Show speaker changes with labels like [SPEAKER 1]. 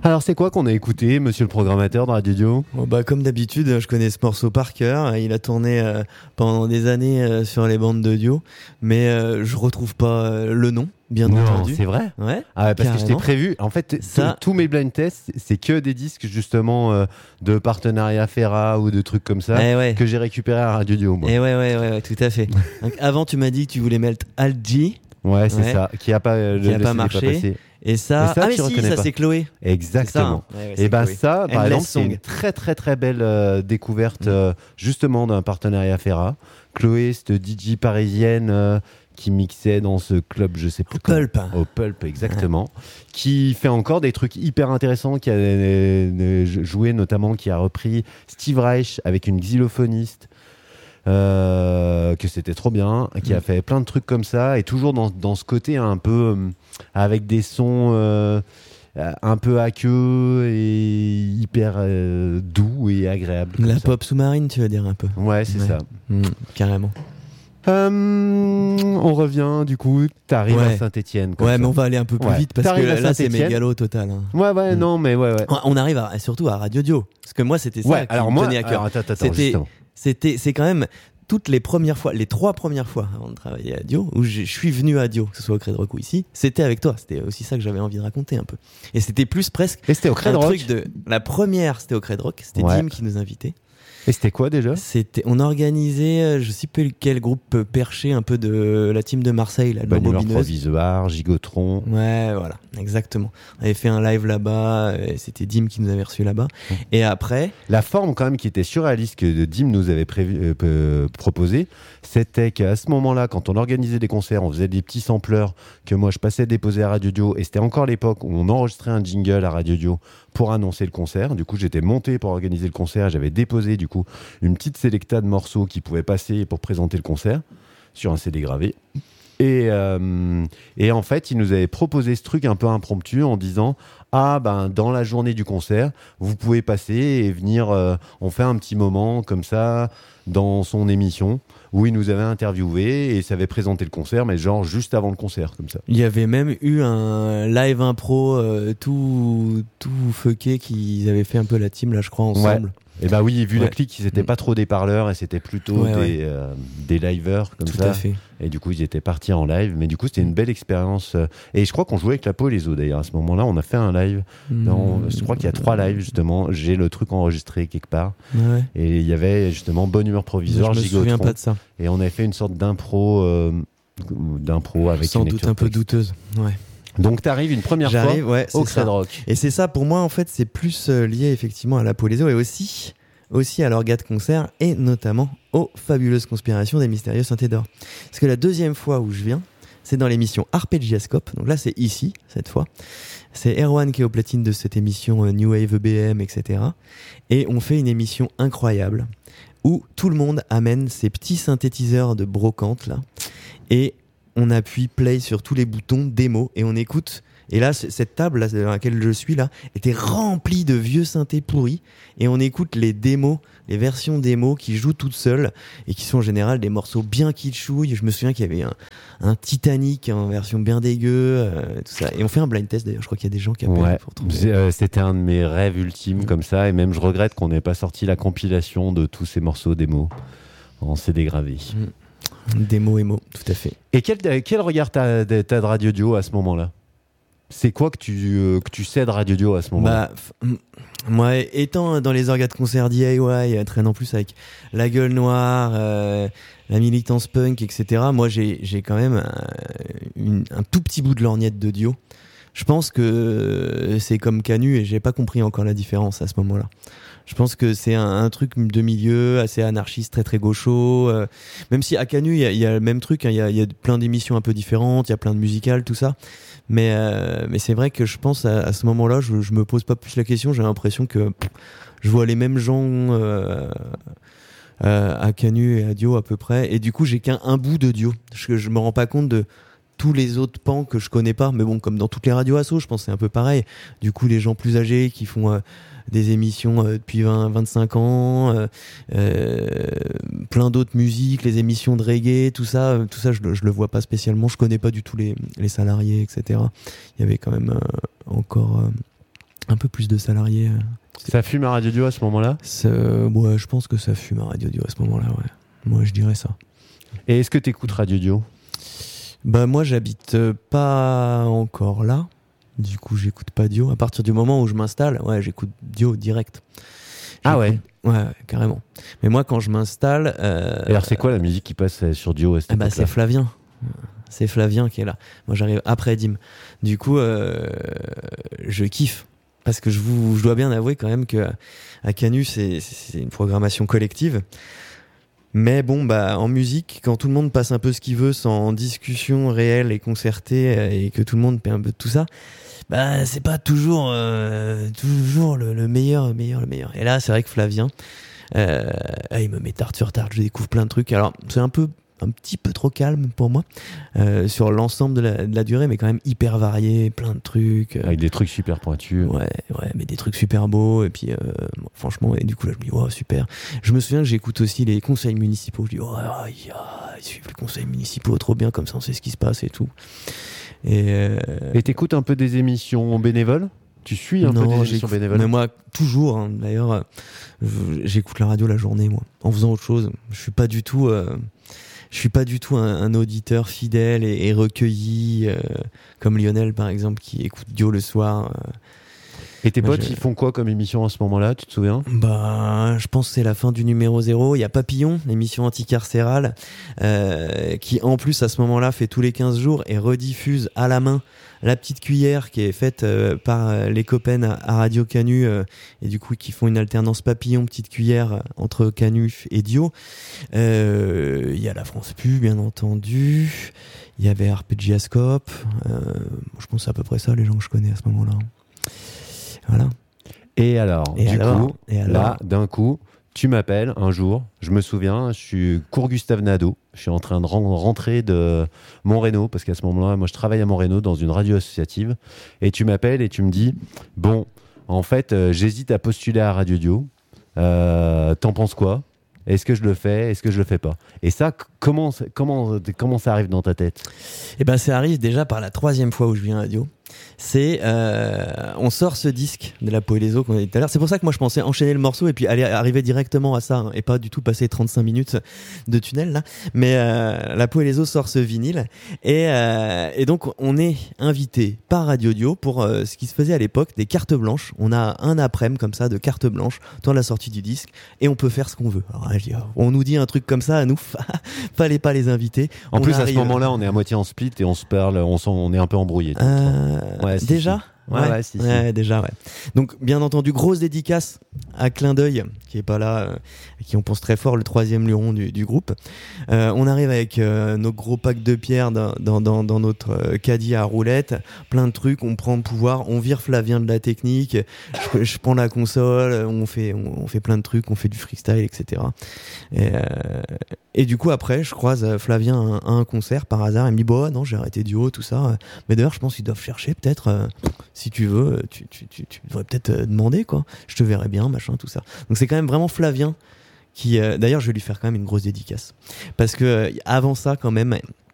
[SPEAKER 1] Alors c'est quoi qu'on a écouté, monsieur le programmateur de Radio Dio ?
[SPEAKER 2] Comme d'habitude, je connais ce morceau par cœur. Il a tourné pendant des années sur les bandes de Dio, mais je retrouve pas le nom, bien entendu.
[SPEAKER 1] C'est vrai ?
[SPEAKER 2] Ouais.
[SPEAKER 1] Ah, parce que je t'ai prévu. En fait, tous mes blind tests, c'est que des disques justement de partenariat Ferra ou de trucs comme ça que j'ai récupéré à Radio Dio. Moi.
[SPEAKER 2] Et ouais, tout à fait. Donc, avant, tu m'as dit que tu voulais mettre Alt G.
[SPEAKER 1] Ouais, c'est ça. Qui a pas marché.
[SPEAKER 2] Et ça, mais si, ça c'est Chloé.
[SPEAKER 1] Exactement.
[SPEAKER 2] C'est ça, hein.
[SPEAKER 1] Et ça, par exemple, c'est une très très très belle découverte justement d'un partenariat Ferra. Chloé, cette DJ parisienne qui mixait dans ce club, je sais plus. Au Pulp, exactement. Qui fait encore des trucs hyper intéressants, qui a joué notamment, qui a repris Steve Reich avec une xylophoniste. Que c'était trop bien, qui a fait plein de trucs comme ça, et toujours dans ce côté un peu avec des sons un peu aqueux et hyper doux et agréables.
[SPEAKER 2] La pop sous-marine, tu veux dire un peu.
[SPEAKER 1] Ouais, c'est ça.
[SPEAKER 2] Carrément.
[SPEAKER 1] On revient, du coup, t'arrives à Saint-Etienne.
[SPEAKER 2] Ouais, mais on va aller un peu plus vite parce que là, c'est mégalo total. Hein.
[SPEAKER 1] Ouais, non, mais ouais.
[SPEAKER 2] On arrive surtout à Radio Dio. Parce que moi, c'était ça qui me tenait à cœur. C'est quand même toutes les premières fois, les 3 premières fois avant de travailler à Dio, où je suis venu à Dio, que ce soit au Cred Rock ou ici, c'était avec toi. C'était aussi ça que j'avais envie de raconter un peu. Et c'était plus presque.
[SPEAKER 1] Et c'était au Cred Rock.
[SPEAKER 2] La première, c'était au Cred Rock. C'était Dim qui nous invitait.
[SPEAKER 1] Et c'était quoi déjà ?
[SPEAKER 2] On organisait, je sais plus quel groupe perché, un peu de la team de Marseille, la
[SPEAKER 1] Bonne Humeur Provisoire, Gigotron.
[SPEAKER 2] Ouais, voilà, exactement. On avait fait un live là-bas, c'était Dim qui nous avait reçus là-bas. Et après...
[SPEAKER 1] La forme quand même qui était surréaliste que Dim nous avait proposé, c'était qu'à ce moment-là, quand on organisait des concerts, on faisait des petits sampleurs que moi je passais déposer à Radio Dio, et c'était encore l'époque où on enregistrait un jingle à Radio Dio pour annoncer le concert. Du coup, j'étais monté pour organiser le concert, j'avais déposé du coup une petite sélecta de morceaux qui pouvaient passer pour présenter le concert sur un CD gravé. Et en fait, il nous avait proposé ce truc un peu impromptu en disant dans la journée du concert, vous pouvez passer et venir, on fait un petit moment comme ça dans son émission où il nous avait interviewé et ça avait présenté le concert, mais genre juste avant le concert, comme ça.
[SPEAKER 2] Il y avait même eu un live impro tout fucké qu'ils avaient fait un peu la team, là, je crois, ensemble.
[SPEAKER 1] Ouais. Et oui, vu la clique, ils n'étaient pas trop des parleurs et c'était plutôt des liveurs comme
[SPEAKER 2] tout
[SPEAKER 1] ça.
[SPEAKER 2] À fait.
[SPEAKER 1] Et du coup, ils étaient partis en live. Mais du coup, c'était une belle expérience. Et je crois qu'on jouait avec la Pau et les os d'ailleurs. À ce moment-là, on a fait un live. Je crois qu'il y a 3 lives justement. J'ai le truc enregistré quelque part.
[SPEAKER 2] Ouais.
[SPEAKER 1] Et il y avait justement Bonne Humeur Provisoire, Gigotron.
[SPEAKER 2] Je me souviens pas de ça.
[SPEAKER 1] Et on avait fait une sorte d'impro avec
[SPEAKER 2] sans
[SPEAKER 1] une
[SPEAKER 2] doute un peu douteuse. Ouais.
[SPEAKER 1] Donc t'arrives une première fois au Cred Rock.
[SPEAKER 2] Et c'est ça pour moi en fait, c'est plus lié effectivement à la Pau et les os et aussi à l'orga de concert et notamment aux fabuleuses conspirations des mystérieux synthés d'or. Parce que la deuxième fois où je viens, c'est dans l'émission Arpeggiascope. Donc là, c'est ici, cette fois. C'est Erwan qui est au platine de cette émission New Wave EBM, etc. Et on fait une émission incroyable où tout le monde amène ses petits synthétiseurs de brocante, là. Et on appuie play sur tous les boutons démo et on écoute. Et là, cette table là, dans laquelle je suis là, était remplie de vieux synthés pourris. Et on écoute les démos, les versions démos qui jouent toutes seules et qui sont en général des morceaux bien kitschouilles. Je me souviens qu'il y avait un Titanic en version bien dégueu, tout ça. Et on fait un blind test d'ailleurs. Je crois qu'il y a des gens qui appellent pour trouver.
[SPEAKER 1] C'était un de mes rêves ultimes comme ça. Et même je regrette qu'on n'ait pas sorti la compilation de tous ces morceaux démos en CD gravé.
[SPEAKER 2] Démo émo, tout à fait.
[SPEAKER 1] Et quel regard t'as de Radio Dio à ce moment-là ? C'est quoi que tu sais de Radio Dio à ce moment-là ?
[SPEAKER 2] Moi, étant dans les orgas de concert DIY, traînant plus avec la gueule noire, la militance punk, etc., moi j'ai quand même un tout petit bout de lorgnette de Dio. Je pense que c'est comme Canu et j'ai pas compris encore la différence à ce moment-là. Je pense que c'est un truc de milieu assez anarchiste, très très gaucho. Même si à Canu, il y a le même truc, hein, il y a plein d'émissions un peu différentes, il y a plein de musicales, tout ça. Mais c'est vrai que je pense à ce moment-là, je me pose pas plus la question. J'ai l'impression que je vois les mêmes gens à Canu et à Dio à peu près. Et du coup, j'ai qu'un bout de Dio. Je me rends pas compte de tous les autres pans que je connais pas. Mais bon, comme dans toutes les radios assos, je pense que c'est un peu pareil. Du coup, les gens plus âgés qui font des émissions depuis 25 ans, plein d'autres musiques, les émissions de reggae, tout ça je le vois pas spécialement. Je connais pas du tout les salariés, etc. Il y avait quand même encore un peu plus de salariés.
[SPEAKER 1] Ça fume à Radio Dio à ce moment-là?
[SPEAKER 2] Ouais, je pense que ça fume à Radio Dio à ce moment-là, ouais. Moi, je dirais ça.
[SPEAKER 1] Et est-ce que tu écoutes Radio Dio?
[SPEAKER 2] Bah, moi, j'habite pas encore là. Du coup, j'écoute pas Dio. À partir du moment où je m'installe, ouais, j'écoute Dio direct.
[SPEAKER 1] Ah ouais?
[SPEAKER 2] Ouais, carrément. Mais moi, quand je m'installe...
[SPEAKER 1] Alors, c'est quoi la musique qui passe sur Dio à cette époque-là?
[SPEAKER 2] c'est Flavien. C'est Flavien qui est là. Moi, j'arrive après Dim. Du coup, je kiffe. Parce que je dois bien avouer quand même que à Canu, c'est une programmation collective. Mais bon, bah, en musique, quand tout le monde passe un peu ce qu'il veut sans discussion réelle et concertée, et que tout le monde paie un peu de tout ça, bah, c'est pas toujours le meilleur. Et là, c'est vrai que Flavien, il me met tarte sur tarte, je découvre plein de trucs. Alors, c'est un petit peu trop calme pour moi sur l'ensemble de la durée, mais quand même hyper varié, plein de trucs.
[SPEAKER 1] Avec des trucs super pointus.
[SPEAKER 2] Ouais, mais des trucs super beaux. Et puis, franchement, et du coup, là, je me dis, oh, super. Je me souviens que j'écoute aussi les conseils municipaux. Je dis, oh, ils suivent les conseils municipaux, trop bien, comme ça, on sait ce qui se passe et tout. Et
[SPEAKER 1] t'écoutes un peu des émissions bénévoles? Tu suis un peu des émissions bénévoles?
[SPEAKER 2] Mais moi, toujours. Hein, d'ailleurs, j'écoute la radio la journée, moi, en faisant autre chose. Je suis pas du tout un auditeur fidèle et recueilli comme Lionel, par exemple, qui écoute Dio le soir.
[SPEAKER 1] Et tes potes, ils font quoi comme émission à ce moment-là, tu te souviens?
[SPEAKER 2] Bah, je pense que c'est la fin du numéro 0. Il y a Papillon, l'émission anticarcérale, qui en plus à ce moment-là fait tous les 15 jours et rediffuse à la main La Petite Cuillère, qui est faite par les copains à Radio Canu, et du coup qui font une alternance Papillon Petite Cuillère entre Canu et Dio. Il y a la France Pub, bien entendu. Il y avait Arpeggiascope. Je pense que c'est à peu près ça les gens que je connais à ce moment-là. Voilà.
[SPEAKER 1] Et alors, là, d'un coup, tu m'appelles un jour, je me souviens, je suis cours Gustave Nadeau, je suis en train de rentrer de Montrénaud, parce qu'à ce moment-là, moi je travaille à Montrénaud dans une radio associative, et tu m'appelles et tu me dis, bon, en fait, j'hésite à postuler à Radio Dio, t'en penses quoi? Est-ce que je le fais? Est-ce que je le fais pas? Et ça, comment ça arrive dans ta tête?
[SPEAKER 2] Eh ben, ça arrive déjà par la 3e fois où je viens à Radio. C'est on sort ce disque de la Poélézo qu'on a dit tout à l'heure. C'est pour ça que moi je pensais enchaîner le morceau et puis arriver directement à ça, hein, et pas du tout passer 35 minutes de tunnel là. Mais la Poélézo sort ce vinyle et donc on est invité par Radio Dio pour ce qui se faisait à l'époque, des cartes blanches. On a un après-midi comme ça de cartes blanches dans la sortie du disque et on peut faire ce qu'on veut. Alors là, on nous dit un truc comme ça à nous, fallait pas les inviter.
[SPEAKER 1] En plus à ce moment-là on est à moitié en split et on se parle, on est un peu embrouillé.
[SPEAKER 2] Ouais, déjà
[SPEAKER 1] si.
[SPEAKER 2] Déjà, ouais. Donc, bien entendu, grosse dédicace à Clin d'œil, qui est pas là, qui on pense très fort, le 3e luron du groupe. On arrive avec nos gros packs de pierres dans notre caddie à roulette, plein de trucs, on prend le pouvoir, on vire Flavien de la technique, je prends la console, on fait plein de trucs, on fait du freestyle, etc. Et du coup, après, je croise Flavien à un concert par hasard, il me dit, bon, non, j'ai arrêté Dio, tout ça. Mais d'ailleurs, je pense qu'ils doivent chercher peut-être, si tu veux, tu devrais peut-être demander, quoi. Je te verrais bien, machin, tout ça. Donc c'est quand même vraiment Flavien qui, d'ailleurs, je vais lui faire quand même une grosse dédicace. Parce que avant ça, quand même,